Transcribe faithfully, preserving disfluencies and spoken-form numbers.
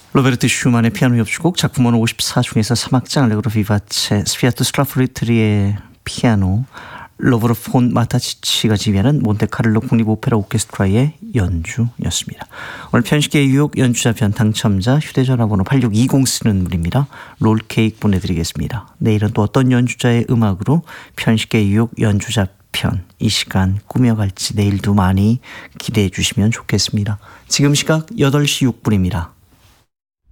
로베르트 슈만의 피아노 협주곡 작품번호 오십사 중에서 삼 악장 알레그로 비바체 스피아토 스트라포리트리의 피아노, 로브로 폰 마타치치가 지휘하는 몬테카를로 국립오페라 오케스트라의 연주였습니다. 오늘 편식계의 유혹 연주자편 당첨자 휴대전화 번호 팔육이공 쓰는 분입니다. 롤케이크 보내드리겠습니다. 내일은 또 어떤 연주자의 음악으로 편식계의 유혹 연주자편 이 시간 꾸며갈지 내일도 많이 기대해 주시면 좋겠습니다. 지금 시각 여덟 시 육 분입니다.